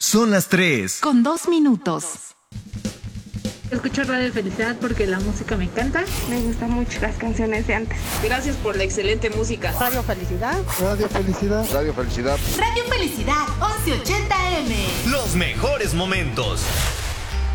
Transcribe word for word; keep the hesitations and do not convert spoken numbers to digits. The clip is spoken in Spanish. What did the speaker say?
Son las tres. Con dos minutos. Escucho Radio Felicidad porque la música me encanta. Me gustan mucho las canciones de antes. Gracias por la excelente música. Radio Felicidad. Radio Felicidad. Radio Felicidad. Radio Felicidad once ochenta eme. Los mejores momentos.